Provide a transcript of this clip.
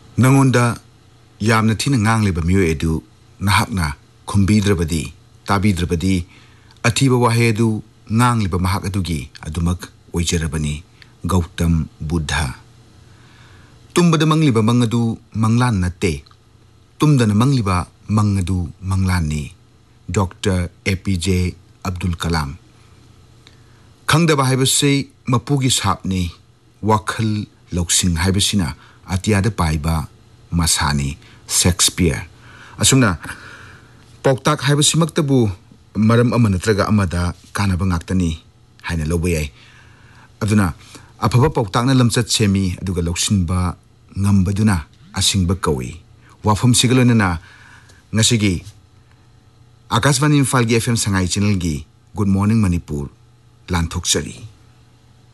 नंगोंदा यामना थीना ngangleba myo edu nahakna khumbidrabadi tabidrabadi athiba wahe edu ngangleba mahak adugi adumak oijarabani Gautam Buddha tumbada mangliba mangadu manglan natte tumdana mangliba mangadu manglani Dr. APJ Abdul Kalam khangdaba haibase mapugi sapni wakhal loksing haibasina atiada paiba masani Shakespeare asumna poktak haibasimaktabu maram amanatraga amada kanaba ngaktani haina lobeyai aduna afaba poktakna lamchat semi aduga loksinba ngambaduna asingba kawi wafam sigalona ngasigi Akashvani Imphal gi FM Sangai channel gi Good Morning Manipur lanthok sari